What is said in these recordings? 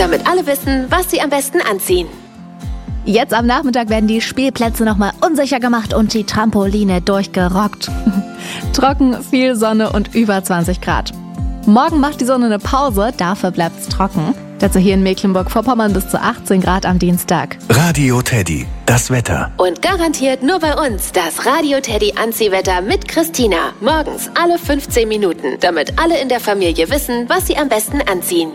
damit alle wissen, was sie am besten anziehen. Jetzt am Nachmittag werden die Spielplätze nochmal unsicher gemacht und die Trampoline durchgerockt. Trocken, viel Sonne und über 20 Grad. Morgen macht die Sonne eine Pause, dafür bleibt's trocken. Dazu hier in Mecklenburg-Vorpommern bis zu 18 Grad am Dienstag. Radio Teddy, das Wetter. Und garantiert nur bei uns das Radio Teddy Anziehwetter mit Christina. Morgens alle 15 Minuten, damit alle in der Familie wissen, was sie am besten anziehen.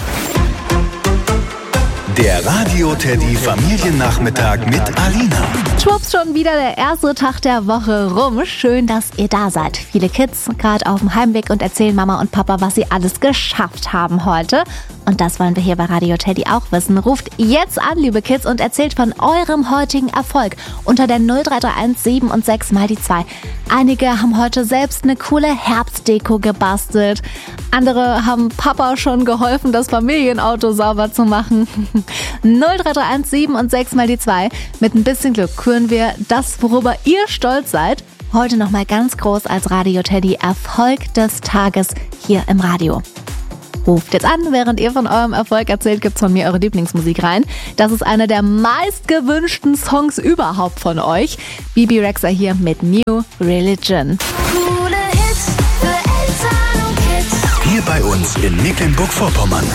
Der Radio Teddy Familiennachmittag mit Alina. Schwupps, schon wieder der erste Tag der Woche rum. Schön, dass ihr da seid. Viele Kids gerade auf dem Heimweg und erzählen Mama und Papa, was sie alles geschafft haben heute. Und das wollen wir hier bei Radio Teddy auch wissen. Ruft jetzt an, liebe Kids, und erzählt von eurem heutigen Erfolg unter der 0331 7 und 6 mal die 2. Einige haben heute selbst eine coole Herbstdeko gebastelt. Andere haben Papa schon geholfen, das Familienauto sauber zu machen. 0331 7 und 6 mal die 2. Mit ein bisschen Glück küren wir das, worüber ihr stolz seid, heute nochmal ganz groß als Radio Teddy Erfolg des Tages hier im Radio. Ruft jetzt an, während ihr von eurem Erfolg erzählt, gibt's von mir eure Lieblingsmusik rein. Das ist einer der meistgewünschten Songs überhaupt von euch. Bibi Rexha hier mit New Religion. Coole Hits für Eltern und Kids. Hier bei uns in Mecklenburg-Vorpommern.